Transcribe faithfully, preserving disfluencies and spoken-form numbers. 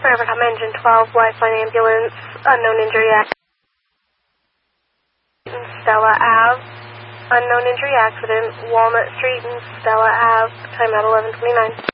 Overcome Engine twelve, Lifeline Ambulance, unknown injury accident. Stella Ave, unknown injury accident, Walnut Street and Stella Ave, time at eleven twenty-nine.